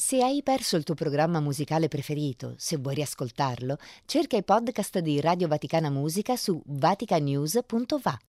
Se hai perso il tuo programma musicale preferito, se vuoi riascoltarlo, cerca i podcast di Radio Vaticana Musica su vaticanews.va.